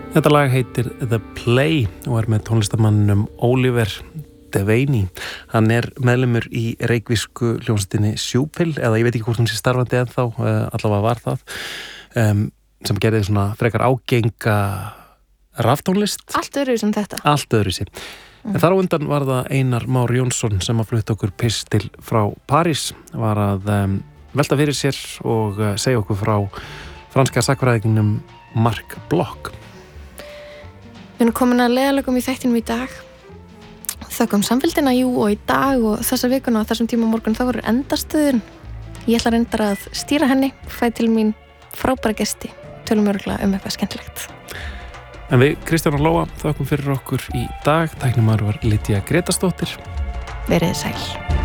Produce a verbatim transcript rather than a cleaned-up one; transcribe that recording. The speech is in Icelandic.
Þetta lag heitir The Play og er með tónlistarmannum Oliver Devaney. Hann er meðlimur í reykvísku hljómsveitinni Sjúpill, eða ég veit ekki hvort hún sé starfandi ennþá, allavega var það, um, sem gerði svona frekar ágenga raftónlist. Allt öðruvísi en þetta. Allt öðruvísi. Mm. En þar á undan var það Einar Már Jónsson sem að flutta okkur pistil frá París, var að um, velta fyrir sér og uh, segja okkur frá franska sakfræðingnum Marc Bloch. Við erum komin að leiðarlögum í þættinum í dag. Þökkum samfélgina, jú, og í dag og þessa vikuna og þessum tíma morgun þá voru endastöðun. Ég ætla reyndar að stýra henni, fæ til mín frábæra gesti, tölum örugglega um eitthvað skemmtilegt. En við, Kristján og Lóa, þökkum fyrir okkur í dag. Tæknimaður var Lydia Gretastóttir. Verið sæl.